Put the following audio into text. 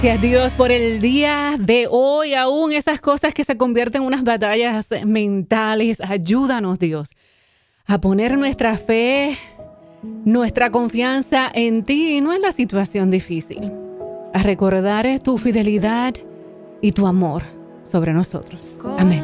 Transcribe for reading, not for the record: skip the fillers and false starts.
Gracias Dios por el día de hoy, aún esas cosas que se convierten en unas batallas mentales. Ayúdanos Dios a poner nuestra fe, nuestra confianza en ti y no en la situación difícil. A recordar tu fidelidad y tu amor sobre nosotros. Amén.